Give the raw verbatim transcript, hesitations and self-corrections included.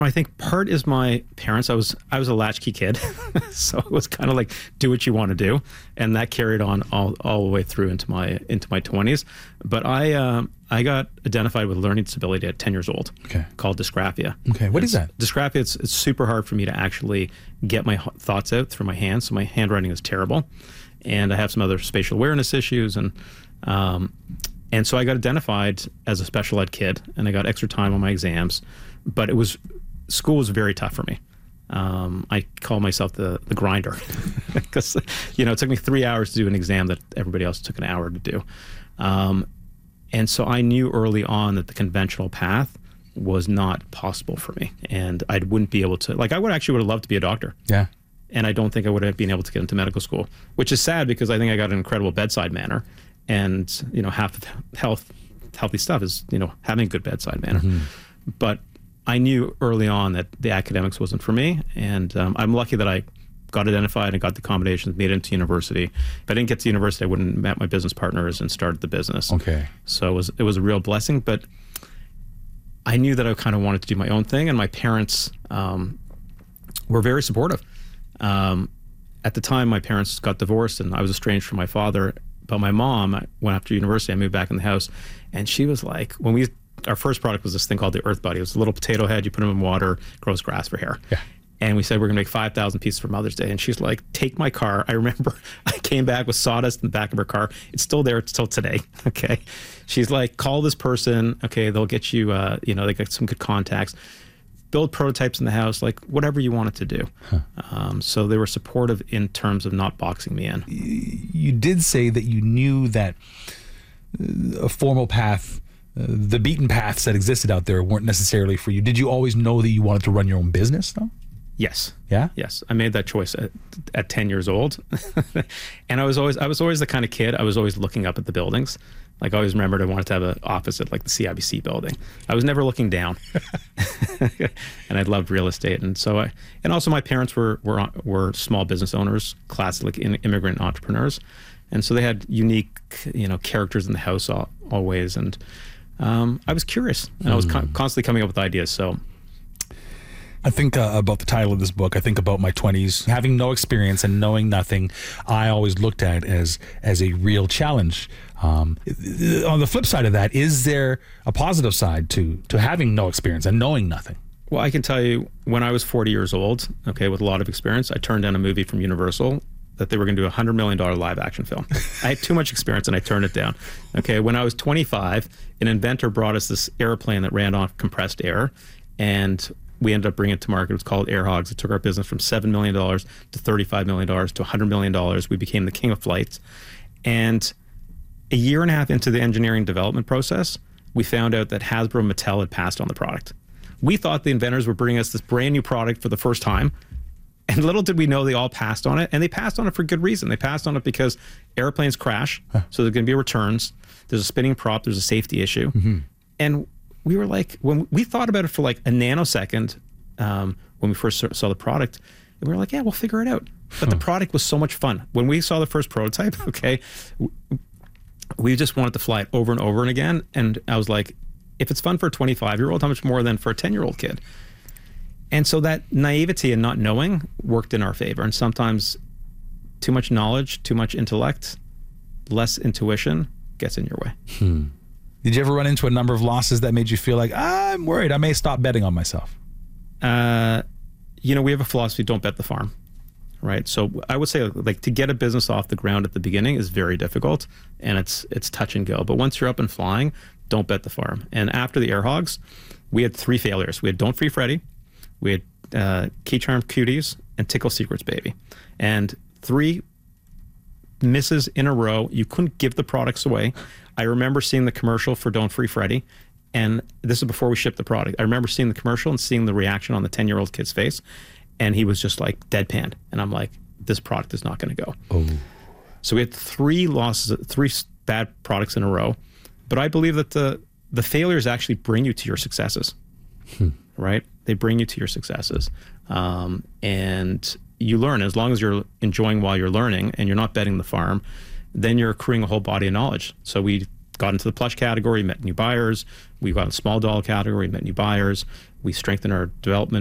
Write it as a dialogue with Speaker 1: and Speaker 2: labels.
Speaker 1: I think part is my parents. I was I was a latchkey kid, so it was kind of like do what you want to do, and that carried on all, all the way through into my into my twenties. But I um, I got identified with learning disability at ten years old,
Speaker 2: okay.
Speaker 1: called dysgraphia.
Speaker 2: Okay, what is that?
Speaker 1: Dysgraphia. It's it's super hard for me to actually get my thoughts out through my hands. So my handwriting is terrible, and I have some other spatial awareness issues, and um, and so I got identified as a special ed kid, and I got extra time on my exams, but it was. School was very tough for me. Um, I call myself the the grinder because you know it took me three hours to do an exam that everybody else took an hour to do, um, and so I knew early on that the conventional path was not possible for me, and I wouldn't be able to. Like I would actually would have loved to be a doctor.
Speaker 2: Yeah.
Speaker 1: And I don't think I would have been able to get into medical school, which is sad because I think I got an incredible bedside manner, and you know half of health healthy stuff is you know having a good bedside manner, mm-hmm. but I knew early on that the academics wasn't for me, and um, I'm lucky that I got identified and got the accommodations, made it into university. If I didn't get to university, I wouldn't have met my business partners and started the business.
Speaker 2: Okay.
Speaker 1: So it was it was a real blessing, but I knew that I kind of wanted to do my own thing, and my parents um, were very supportive. Um, at the time, my parents got divorced, and I was estranged from my father. But my mom, I went after university, I moved back in the house, and she was like, when we our first product was this thing called the Earth Buddy. It was a little potato head. You put them in water, grows grass for hair.
Speaker 2: Yeah.
Speaker 1: And we said, we're going to make five thousand pieces for Mother's Day. And she's like, take my car. I remember I came back with sawdust in the back of her car. It's still there. It's still today. Okay. She's like, call this person. Okay. They'll get you, uh, you know, they got some good contacts. Build prototypes in the house, like whatever you wanted to do. Huh. Um, so they were supportive in terms of not boxing me in.
Speaker 2: You did say that you knew that a formal path, Uh, the beaten paths that existed out there weren't necessarily for you. Did you always know that you wanted to run your own business, though?
Speaker 1: Yes.
Speaker 2: Yeah.
Speaker 1: Yes. I made that choice at, at ten years old, and I was always I was always the kind of kid. I was always looking up at the buildings. Like I always remembered, I wanted to have an office at like the C I B C building. I was never looking down, and I loved real estate. And so I, and also my parents were were were small business owners, classic like immigrant entrepreneurs, and so they had unique you know characters in the house all, always and. Um, I was curious, and I was con- constantly coming up with ideas. So,
Speaker 2: I think uh, about the title of this book. I think about my twenties, having no experience and knowing nothing. I always looked at it as as a real challenge. Um, on the flip side of that, is there a positive side to to having no experience and knowing nothing?
Speaker 1: Well, I can tell you, when I was forty years old, okay, with a lot of experience, I turned down a movie from Universal that they were going to do a one hundred million dollars live action film. I had too much experience and I turned it down. Okay, when I was twenty-five, an inventor brought us this airplane that ran off compressed air, and we ended up bringing it to market. It was called Air Hogs. It took our business from seven million dollars to thirty-five million dollars to one hundred million dollars. We became the king of flights. And a year and a half into the engineering development process, we found out that Hasbro and Mattel had passed on the product. We thought the inventors were bringing us this brand new product for the first time. And little did we know they all passed on it. And they passed on it for good reason. They passed on it because airplanes crash. Huh. So there's going to be returns. There's a spinning prop. There's a safety issue. Mm-hmm. And we were like, when we thought about it for like a nanosecond, um, when we first saw the product, and we were like, yeah, we'll figure it out. But huh. the product was so much fun. When we saw the first prototype, okay, we just wanted to fly it over and over and again. And I was like, if it's fun for a twenty-five-year-old, how much more than for a ten-year-old kid? And so that naivety and not knowing worked in our favor. And sometimes too much knowledge, too much intellect, less intuition gets in your way.
Speaker 2: Hmm. Did you ever run into a number of losses that made you feel like, I'm worried, I may stop betting on myself?
Speaker 1: Uh, you know, we have a philosophy, don't bet the farm, right? So I would say like to get a business off the ground at the beginning is very difficult, and it's it's touch and go. But once you're up and flying, don't bet the farm. And after the Air Hogs, we had three failures. We had Don't Free Freddy, we had uh, Key Charm Cuties, and Tickle Secrets Baby. And three misses in a row. You couldn't give the products away. I remember seeing the commercial for Don't Free Freddy, and this is before we shipped the product. I remember seeing the commercial and seeing the reaction on the ten-year-old kid's face, and he was just like deadpan. And I'm like, this product is not going to go.
Speaker 2: Oh.
Speaker 1: So we had three losses, three bad products in a row. But I believe that the the failures actually bring you to your successes, hmm. right? They bring you to your successes, um, and you learn. As long as you're enjoying while you're learning and you're not betting the farm, then you're accruing a whole body of knowledge. So we got into the plush category, met new buyers. We got in the small doll category, met new buyers. We strengthened our development